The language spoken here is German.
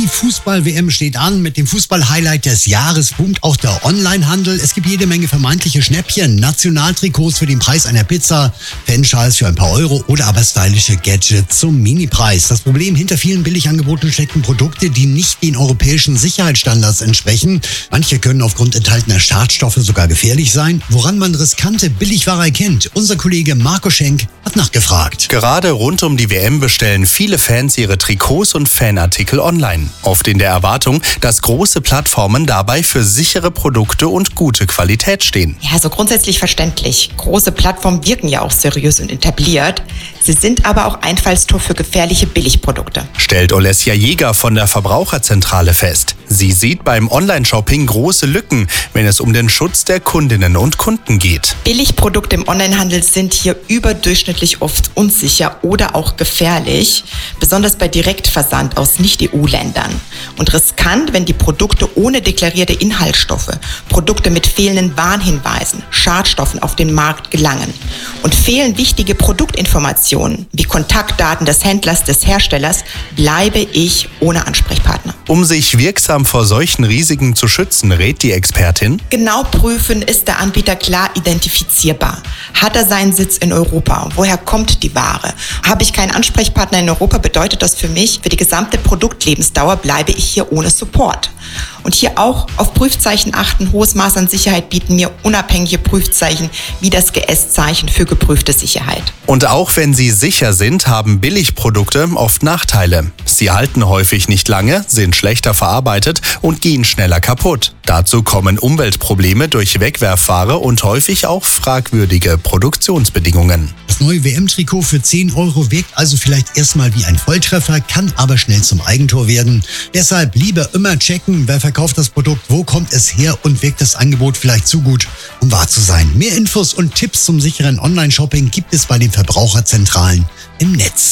Die Fußball-WM steht an. Mit dem Fußball-Highlight des Jahres boomt auch der Onlinehandel. Es gibt jede Menge vermeintliche Schnäppchen, Nationaltrikots für den Preis einer Pizza, Fanschals für ein paar Euro oder aber stylische Gadgets zum Minipreis. Das Problem: hinter vielen Billigangeboten stecken Produkte, die nicht den europäischen Sicherheitsstandards entsprechen. Manche können aufgrund enthaltener Schadstoffe sogar gefährlich sein. Woran man riskante Billigware erkennt, unser Kollege Marco Schenk hat nachgefragt. Gerade rund um die WM bestellen viele Fans ihre Trikots und Fanartikel online. Oft in der Erwartung, dass große Plattformen dabei für sichere Produkte und gute Qualität stehen. Ja, so grundsätzlich verständlich. Große Plattformen wirken ja auch seriös und etabliert. Sie sind aber auch Einfallstor für gefährliche Billigprodukte, stellt Olesja Jäger von der Verbraucherzentrale fest. Sie sieht beim Online-Shopping große Lücken, wenn es um den Schutz der Kundinnen und Kunden geht. Billigprodukte im Onlinehandel sind hier überdurchschnittlich oft unsicher oder auch gefährlich, besonders bei Direktversand aus Nicht-EU-Ländern. Und riskant, wenn die Produkte ohne deklarierte Inhaltsstoffe, Produkte mit fehlenden Warnhinweisen, Schadstoffen auf den Markt gelangen. Und fehlen wichtige Produktinformationen wie Kontaktdaten des Händlers, des Herstellers, bleibe ich ohne Ansprechpartner. Um sich wirksam vor solchen Risiken zu schützen, rät die Expertin: Genau prüfen, ist der Anbieter klar identifizierbar? Hat er seinen Sitz in Europa? Woher kommt die Ware? Habe ich keinen Ansprechpartner in Europa, bedeutet das für mich, für die gesamte Produktlebensdauer bleibe ich hier ohne Support. Und hier auch auf Prüfzeichen achten. Hohes Maß an Sicherheit bieten mir unabhängige Prüfzeichen wie das GS-Zeichen für geprüfte Sicherheit. Und auch wenn sie sicher sind, haben Billigprodukte oft Nachteile. Sie halten häufig nicht lange, sind schlechter verarbeitet und gehen schneller kaputt. Dazu kommen Umweltprobleme durch Wegwerfware und häufig auch fragwürdige Produktionsbedingungen. Das neue WM-Trikot für 10 Euro wirkt also vielleicht erstmal wie ein Volltreffer, kann aber schnell zum Eigentor werden. Deshalb lieber immer checken, wer verkauft das Produkt, wo kommt es her und wirkt das Angebot vielleicht zu gut, um wahr zu sein. Mehr Infos und Tipps zum sicheren Online-Shopping gibt es bei den Verbraucherzentralen im Netz.